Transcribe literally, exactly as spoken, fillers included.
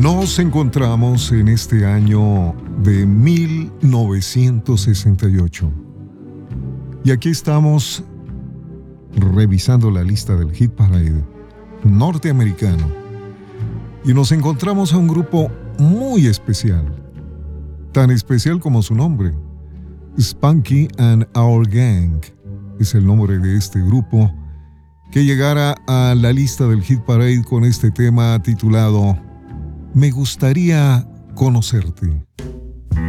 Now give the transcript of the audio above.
Nos encontramos en este año de mil novecientos sesenta y ocho. Y aquí estamos revisando la lista del Hit Parade norteamericano. Y nos encontramos a un grupo muy especial. Tan especial como su nombre. Spunky and Our Gang es el nombre de este grupo que llegara a la lista del Hit Parade con este tema titulado Me gustaría conocerte.